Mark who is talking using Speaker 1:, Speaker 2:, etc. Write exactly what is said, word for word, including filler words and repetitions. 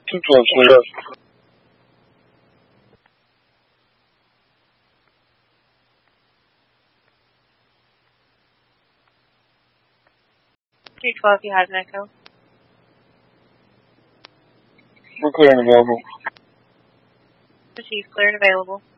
Speaker 1: two twelve clear.
Speaker 2: two twelve, you had an echo.
Speaker 1: We're clear and available.
Speaker 2: Proceed, clear and available.